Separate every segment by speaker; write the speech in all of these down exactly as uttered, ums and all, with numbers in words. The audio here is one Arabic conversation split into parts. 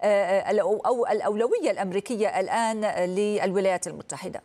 Speaker 1: أو الأولوية الأمريكية الآن للولايات المتحدة؟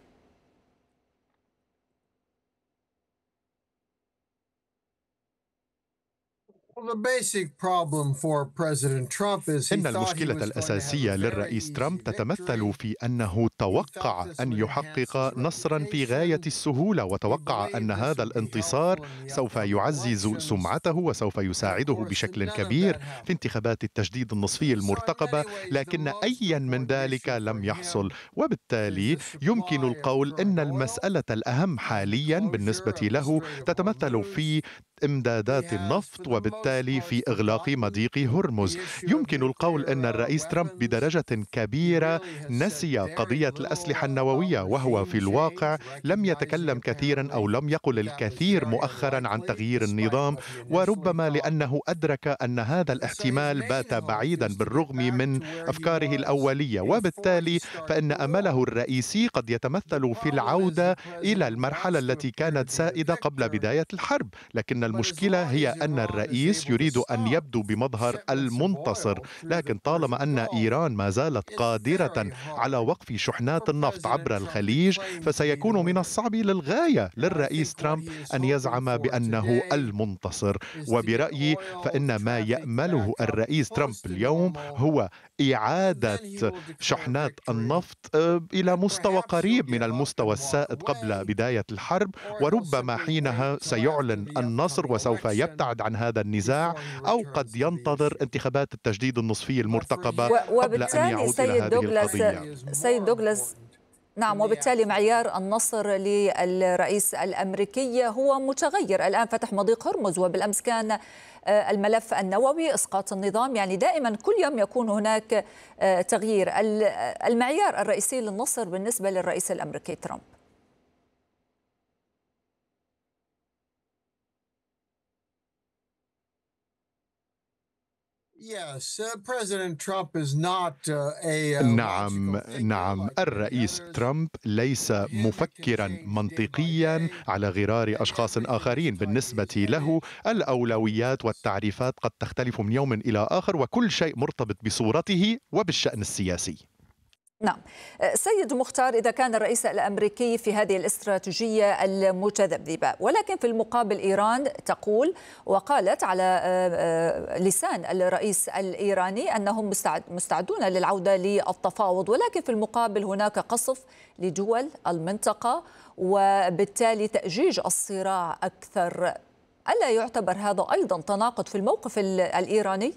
Speaker 2: إن المشكلة الأساسية للرئيس ترامب تتمثل في أنه توقع أن يحقق نصرا في غاية السهولة، وتوقع أن هذا الانتصار سوف يعزز سمعته وسوف يساعده بشكل كبير في انتخابات التجديد النصفي المرتقبة، لكن أيا من ذلك لم يحصل. وبالتالي يمكن القول أن المسألة الأهم حاليا بالنسبة له تتمثل في امدادات النفط، وبالتالي في إغلاق مضيق هرمز. يمكن القول أن الرئيس ترامب بدرجة كبيرة نسي قضية الأسلحة النووية، وهو في الواقع لم يتكلم كثيرا أو لم يقل الكثير مؤخرا عن تغيير النظام، وربما لأنه أدرك أن هذا الاحتمال بات بعيدا بالرغم من أفكاره الأولية. وبالتالي فإن أمله الرئيسي قد يتمثل في العودة إلى المرحلة التي كانت سائدة قبل بداية الحرب، لكن المشكلة هي أن الرئيس يريد أن يبدو بمظهر المنتصر، لكن طالما أن إيران ما زالت قادرة على وقف شحنات النفط عبر الخليج، فسيكون من الصعب للغاية للرئيس ترامب أن يزعم بأنه المنتصر. وبرأيي فإن ما يأمله الرئيس ترامب اليوم هو إعادة شحنات النفط إلى مستوى قريب من المستوى السائد قبل بداية الحرب، وربما حينها سيعلن النصر وسوف يبتعد عن هذا النزاع، أو قد ينتظر انتخابات التجديد النصفي المرتقبة قبل أن
Speaker 1: وبالتالي
Speaker 2: يعود إلى
Speaker 1: سيد
Speaker 2: هذه
Speaker 1: دوغلاس
Speaker 2: القضية.
Speaker 1: سيد دوغلاس نعم، وبالتالي معيار النصر للرئيس الأمريكي هو متغير. الآن فتح مضيق هرمز، وبالأمس كان الملف النووي، إسقاط النظام، يعني دائما كل يوم يكون هناك تغيير. المعيار الرئيسي للنصر بالنسبة للرئيس الأمريكي ترامب؟
Speaker 2: نعم نعم الرئيس ترامب ليس مفكرا منطقيا على غرار أشخاص آخرين. بالنسبة له الأولويات والتعريفات قد تختلف من يوم إلى آخر، وكل شيء مرتبط بصورته وبالشأن السياسي.
Speaker 1: نعم سيد مختار، إذا كان الرئيس الأمريكي في هذه الاستراتيجية المتذبذبة، ولكن في المقابل إيران تقول وقالت على لسان الرئيس الإيراني أنهم مستعدون للعودة للتفاوض، ولكن في المقابل هناك قصف لدول المنطقة وبالتالي تأجيج الصراع أكثر. ألا يعتبر هذا أيضا تناقض في الموقف الإيراني؟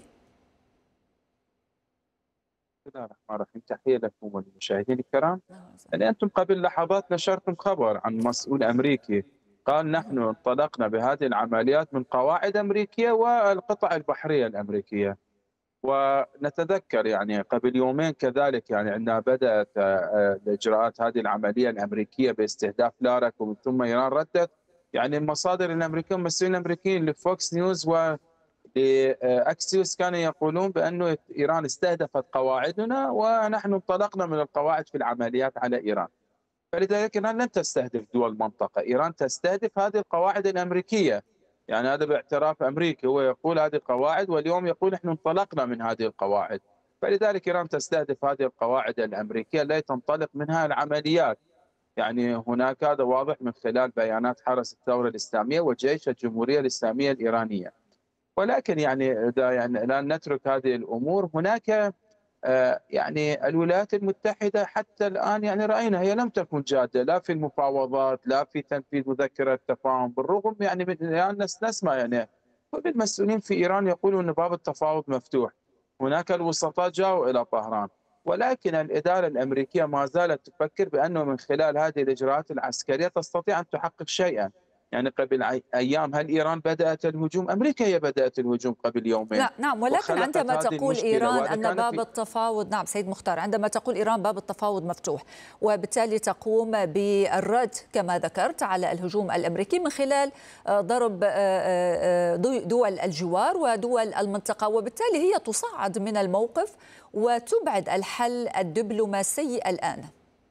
Speaker 3: بسم الله الرحمن الرحيم. تحية لكم وللمشاهدين الكرام. يعني أنتم قبل لحظات نشرتم خبر عن مسؤول أمريكي قال نحن انطلقنا بهذه العمليات من قواعد أمريكية والقطع البحرية الأمريكية، ونتذكر يعني قبل يومين كذلك يعني عندما بدأت الإجراءات هذه العملية الأمريكية باستهداف لارك، ومن ثم إيران ردت. يعني المصادر الأمريكية والمسؤولين الأمريكيين لفوكس نيوز و لأكسيوس كانوا يقولون بأن إيران استهدفت قواعدنا ونحن انطلقنا من القواعد في العمليات على إيران. فلذلك إيران لن تستهدف دول المنطقة، إيران تستهدف هذه القواعد الأمريكية. يعني هذا باعتراف أمريكي، هو يقول هذه قواعد واليوم يقول نحن انطلقنا من هذه القواعد. فلذلك إيران تستهدف هذه القواعد الأمريكية التي تنطلق منها العمليات. يعني هناك هذا واضح من خلال بيانات حرس الثورة الإسلامية وجيش الجمهورية الإسلامية الإيرانية. ولكن يعني إذا يعني لا نترك هذه الأمور، هناك يعني الولايات المتحدة حتى الآن يعني رأينا هي لم تكن جادة لا في المفاوضات لا في تنفيذ مذكرة التفاهم، بالرغم يعني من يعني نسمع يعني كل المسؤولين في إيران يقولون أن باب التفاوض مفتوح. هناك الوسطاء جاءوا إلى طهران، ولكن الإدارة الأمريكية ما زالت تفكر بأنه من خلال هذه الإجراءات العسكرية تستطيع أن تحقق شيئا. يعني قبل أيام هل إيران بدأت الهجوم؟ أمريكا هي بدأت الهجوم قبل يومين.
Speaker 1: نعم، ولكن عندما تقول إيران أن باب التفاوض، نعم سيد مختار، عندما تقول إيران باب التفاوض مفتوح وبالتالي تقوم بالرد كما ذكرت على الهجوم الأمريكي من خلال ضرب دول الجوار ودول المنطقة، وبالتالي هي تصعد من الموقف وتبعد الحل الدبلوماسي الآن.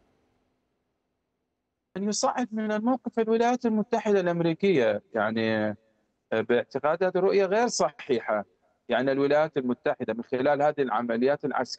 Speaker 3: أن يصعد من الموقف الولايات المتحدة الأمريكية، يعني باعتقاد هذه الرؤية غير صحيحة. يعني الولايات المتحدة من خلال هذه العمليات العسكرية